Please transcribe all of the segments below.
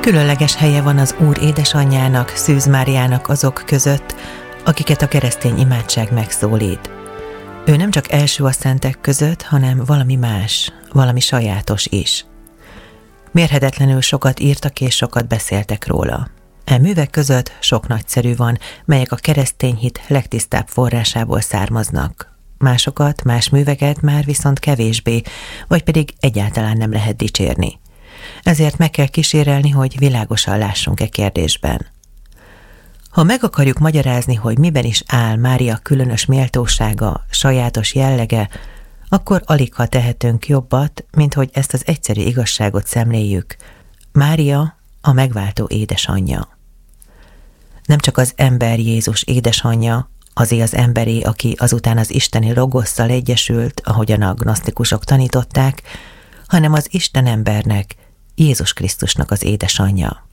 Különleges helye van az Úr édesanyjának, Szűz Máriának azok között, akiket a keresztény imádság megszólít. Ő nem csak első a szentek között, hanem valami más, valami sajátos is. Mérhetetlenül sokat írtak és sokat beszéltek róla. E művek között sok nagyszerű van, melyek a keresztény hit legtisztább forrásából származnak. Másokat, más műveket már viszont kevésbé, vagy pedig egyáltalán nem lehet dicsérni. Ezért meg kell kísérelni, hogy világosan lássunk e kérdésben. Ha meg akarjuk magyarázni, hogy miben is áll Mária különös méltósága, sajátos jellege, akkor aligha tehetünk jobbat, mint hogy ezt az egyszerű igazságot szemléljük. Mária a megváltó édesanyja. Nem csak az ember Jézus édesanyja, azé az emberé, aki azután az isteni logosszal egyesült, ahogyan a gnosztikusok tanították, hanem az Isten embernek, Jézus Krisztusnak az édesanyja.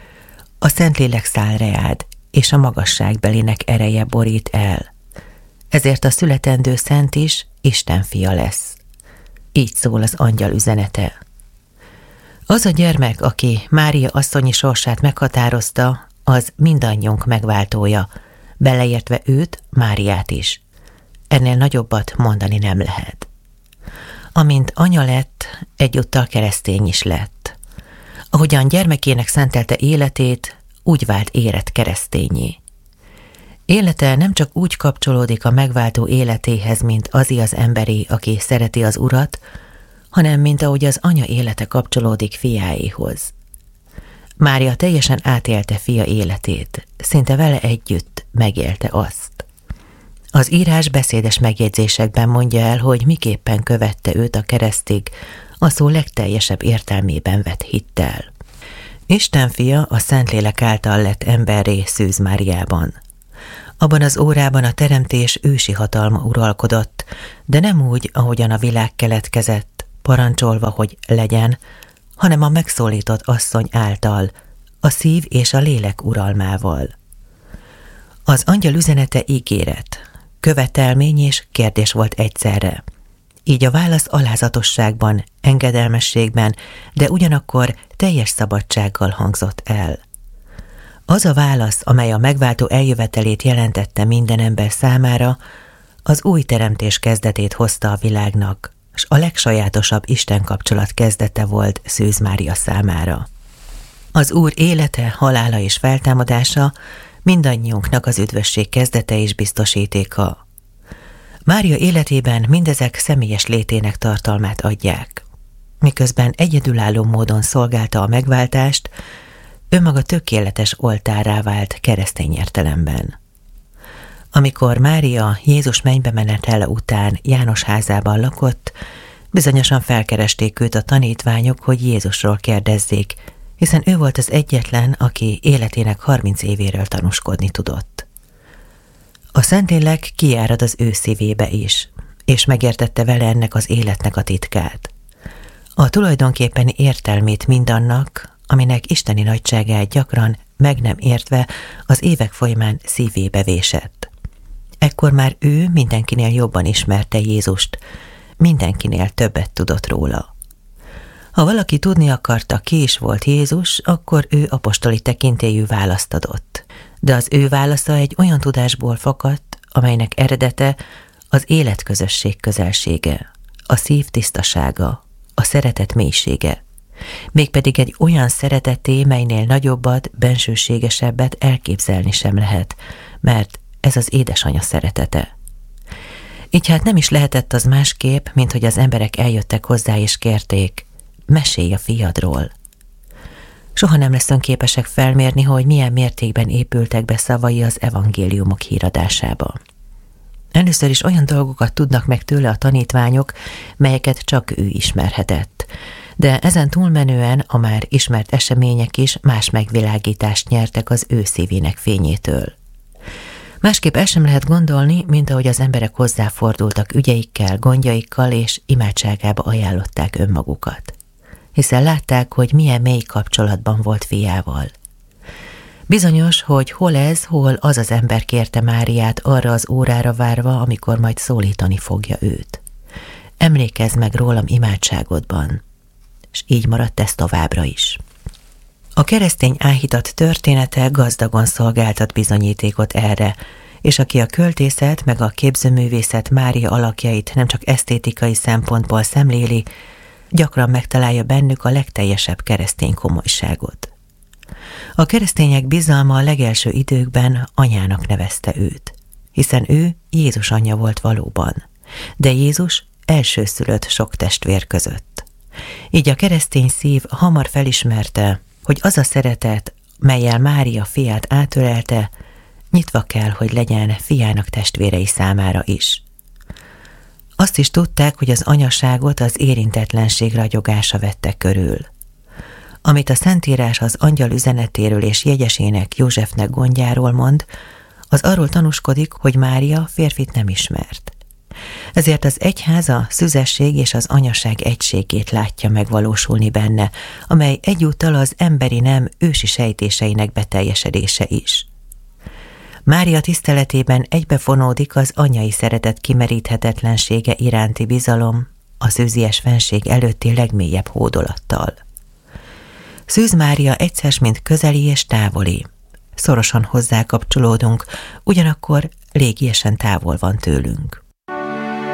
A Szentlélek száll reád, és a magasságbelének ereje borít el. Ezért a születendő szent is Isten fia lesz. Így szól az angyal üzenete. Az a gyermek, aki Mária asszonyi sorsát meghatározta, az mindannyiunk megváltója, beleértve őt, Máriát is. Ennél nagyobbat mondani nem lehet. Amint anya lett, egyúttal keresztény is lett. Ahogyan gyermekének szentelte életét, úgy vált érett keresztényé. Élete nem csak úgy kapcsolódik a megváltó életéhez, mint az emberé, aki szereti az Urat, hanem mint ahogy az anya élete kapcsolódik fiáéhoz. Mária teljesen átélte fia életét, szinte vele együtt megélte azt. Az írás beszédes megjegyzésekben mondja el, hogy miképpen követte őt a keresztig, a szó legteljesebb értelmében vett hittel. Isten fia a Szentlélek által lett emberré Szűz Máriában. Abban az órában a teremtés ősi hatalma uralkodott, de nem úgy, ahogyan a világ keletkezett, parancsolva, hogy legyen, hanem a megszólított asszony által, a szív és a lélek uralmával. Az angyal üzenete ígéret, követelmény és kérdés volt egyszerre. Így a válasz alázatosságban, engedelmességben, de ugyanakkor teljes szabadsággal hangzott el. Az a válasz, amely a megváltó eljövetelét jelentette minden ember számára, az új teremtés kezdetét hozta a világnak, s a legsajátosabb Isten kapcsolat kezdete volt Szűz Mária számára. Az Úr élete, halála és feltámadása mindannyiunknak az üdvösség kezdete és biztosítéka. Mária életében mindezek személyes létének tartalmát adják. Miközben egyedülálló módon szolgálta a megváltást, önmaga tökéletes oltárrá vált keresztény értelemben. Amikor Mária Jézus mennybe menetele után János házában lakott, bizonyosan felkeresték őt a tanítványok, hogy Jézusról kérdezzék, hiszen ő volt az egyetlen, aki életének 30 évéről tanúskodni tudott. A Szentlélek kijárad az ő szívébe is, és megértette vele ennek az életnek a titkát. A tulajdonképpeni értelmét mindannak, aminek isteni nagyságát gyakran, meg nem értve, az évek folyamán szívébe vésett. Ekkor már ő mindenkinél jobban ismerte Jézust, mindenkinél többet tudott róla. Ha valaki tudni akarta, ki is volt Jézus, akkor ő apostoli tekintélyű választ adott. De az ő válasza egy olyan tudásból fakadt, amelynek eredete az életközösség közelsége, a szív tisztasága, a szeretet mélysége. Mégpedig egy olyan szereteté, melynél nagyobbat, bensőségesebbet elképzelni sem lehet, mert ez az édesanya szeretete. Így hát nem is lehetett az másképp, mint hogy az emberek eljöttek hozzá és kérték, mesélj a fiadról. Soha nem leszünk képesek felmérni, hogy milyen mértékben épültek be szavai az evangéliumok híradásába. Először is olyan dolgokat tudnak meg tőle a tanítványok, melyeket csak ő ismerhetett. De ezen túlmenően a már ismert események is más megvilágítást nyertek az ő szívének fényétől. Másképp el sem lehet gondolni, mint ahogy az emberek hozzáfordultak ügyeikkel, gondjaikkal és imádságába ajánlották önmagukat. Hiszen látták, hogy milyen mély kapcsolatban volt fiával. Bizonyos, hogy hol ez, hol az az ember kérte Máriát arra az órára várva, amikor majd szólítani fogja őt. Emlékezz meg rólam imádságodban. És így maradt ez továbbra is. A keresztény áhítat története gazdagon szolgáltat bizonyítékot erre, és aki a költészet meg a képzőművészet Mária alakjait nem csak esztétikai szempontból szemléli, gyakran megtalálja bennük a legteljesebb keresztény komolyságot. A keresztények bizalma a legelső időkben anyának nevezte őt, hiszen ő Jézus anyja volt valóban, de Jézus elsőszülött sok testvér között. Így a keresztény szív hamar felismerte, hogy az a szeretet, mellyel Mária fiát átölelte, nyitva kell, hogy legyen fiának testvérei számára is. Azt is tudták, hogy az anyaságot az érintetlenség ragyogása vette körül. Amit a Szentírás az angyal üzenetéről és jegyesének Józsefnek gondjáról mond, az arról tanúskodik, hogy Mária férfit nem ismert. Ezért az egyház a szüzesség és az anyaság egységét látja megvalósulni benne, amely egyúttal az emberi nem ősi sejtéseinek beteljesedése is. Mária tiszteletében egybefonódik az anyai szeretet kimeríthetetlensége iránti bizalom a szűzies fenség előtti legmélyebb hódolattal. Szűz Mária egyszer mint közeli és távoli. Szorosan hozzá kapcsolódunk, ugyanakkor légiesen távol van tőlünk.